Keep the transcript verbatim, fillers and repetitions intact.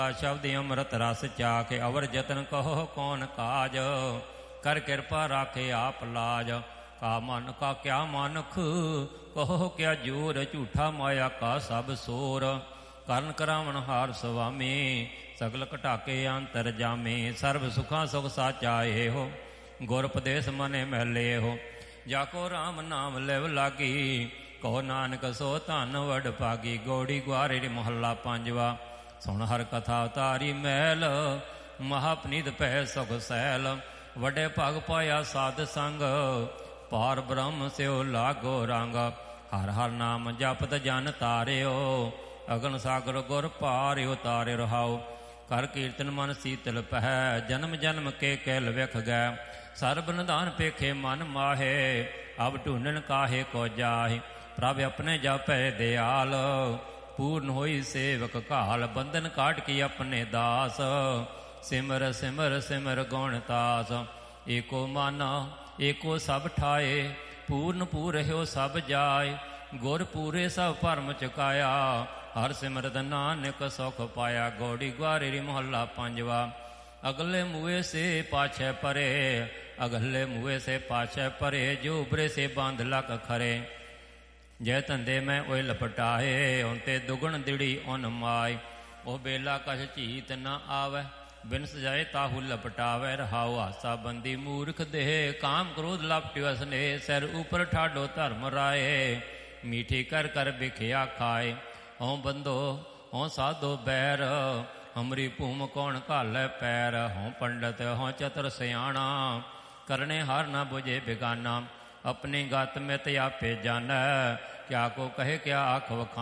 शब्द अमृत रस चाखे अवर जतन कहो कौन काज कर कृपा राखे आप लाज का मन का क्या मानख कहो क्या जोर झूठा माया का सब सोर ਕਰਨ ਕਰਾਵਣ ਹਾਰ ਸੁਆਮੀ ਸਗਲ ਘਟਾਕੇ ਅੰਤਰ ਜਾਮੇ ਸਰਬ ਸੁਖਾਂ ਸੁਖ ਸਾਚਾਏ ਹੋ ਗੁਰ ਉਪਦੇਸ ਮਨੇ ਮਹਿਲੇ ਹੋ ਜਾ ਕੋ ਰਾਮ ਨਾਮ ਲਿਵ ਲਾਗੀ ਕਹੋ ਨਾਨਕ ਸੋ ਧਨ ਵਡ ਭਾਗੀ ਗੋੜੀ ਗੁਆਰੇ ਮਹੱਲਾ ਪੰਜਵਾ ਸੁਣ ਹਰ ਕਥਾ ਉਤਾਰੀ ਮਹਿਲ ਮਹਾਪਨੀਤ ਪੈ ਸੁਖ ਸੈਲ ਵੱਡੇ ਭਗ ਪਾਇਆ ਸਾਧ ਸੰਗ ਪਾਰ ਬ੍ਰਹਮ ਸਿਓ ਲਾਗੋ ਰੰਗ ਹਰ ਹਰ ਨਾਮ ਜਪਤ ਜਨ ਤਾਰਿਓ ਅਗਨ ਸਾਗਰ ਗੁਰ ਪਾਰਿ ਉਤਾਰਿ ਰਹਾਉ ਕਰ ਕੀਰਤਨ ਮਨ ਸੀਤਲ ਪਹਿ ਜਨਮ ਜਨਮ ਕੇ ਕਹਿਲ ਵਿਖ ਗੈ ਸਰਬ ਨਿਧਾਨ ਪੇਖੇ ਮਨ ਮਾਹੇ ਅਬ ਢੂੰਡਣ ਕਾਹੇ ਕੋ ਜਾਹੇ ਪ੍ਰਭ ਆਪਣੇ ਜਾਪੈ ਦਿਆਲ ਪੂਰਨ ਹੋਈ ਸੇਵਕ ਘਾਲ ਬੰਧਨ ਕਾਟ ਕੀ ਆਪਣੇ ਦਾਸ ਸਿਮਰ ਸਿਮਰ ਸਿਮਰ ਗੁਣ ਤਾਸ ਏਕੋ ਮਨ ਏਕੋ ਸਭ ਠਾਏ ਪੂਰਨ ਪੂਰਿਓ ਸਭ ਜਾਏ ਗੁਰ ਪੂਰੇ ਸਭ ਭਰਮ ਚੁਕਾਇਆ ਹਰ ਸਿਮਰਤ ਨਾਨਕ ਸੁਖ ਪਾਇਆ ਗੋੜੀ ਗੁਆਰੀ ਮਹੱਲਾ ਪੰਜਵਾ ਅਗਲੇ ਮੂਏ ਸੇ ਪਾਛੈ ਪਰੇ ਅਗਲੇ ਮੂਏ ਸੇ ਪਾਛੈ ਪਰੇ ਜੋ ਉਬਰੇ ਸੇ ਬੰਦ ਲਕ ਖਰੇ ਜੈ ਧੰਦੇ ਮੈਂ ਓਏ ਲਪਟਾਏ ਹੁਣ ਤੇ ਦੁਗਣ ਦਿੜੀ ਉਨ ਮਾਏ ਉਹ ਬੇਲਾ ਕਛ ਝੀਤ ਨਾ ਆਵੈ ਬਿਨ ਸਜਾਏ ਤਾਹੂ ਲਪਟਾਵੇ ਰਹਾਉ ਹਾਸਾ ਬੰਦੀ ਮੂਰਖ ਦੇਹ ਕਾਮ ਕ੍ਰੋਧ ਲਪਟਿਓ ਸਨੇ ਸਿਰ ਉਪਰ ਠਾਡੋ ਧਰਮ ਰਾਏ ਮੀਠੀ ਕਰ ਕਰ ਬਿਖਿਆ ਖਾਏ ਹੋਂ ਬੰਦੋ ਹੋਂ ਸਾਧੋ ਬੈਰ ਹਮਰੀ ਭੂਮ ਕੌਣ ਘਾਲੈ ਪੈਰ ਹੋਂ ਪੰਡਤ ਹੋਂ ਚਤੁਰ ਸਿਆਣਾ ਕਰਨੇ ਹਰ ਨਾ ਬੁਝੇ ਬਿਗਾਨਾ ਆਪਣੀ ਗਤ ਮਿਤ ਆਪੇ ਜਾਣੈ ਕਿਆ ਕੋ ਕਹੇ ਕਿਆ ਆਖ ਵਖਾ